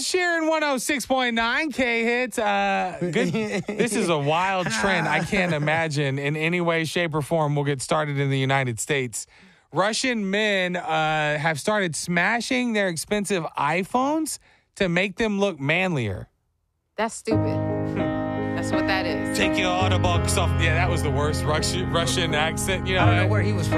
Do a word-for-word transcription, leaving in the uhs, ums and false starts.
Sheeran, one oh six point nine K-Hits. Uh, good. This is a wild trend. I can't imagine in any way, shape, or form will get started in the United States. Russian men uh, have started smashing their expensive iPhones to make them look manlier. That's stupid. That's what that is. Take your Autobox off. Yeah, that was the worst Russian, Russian accent. You know, I don't know where he was from.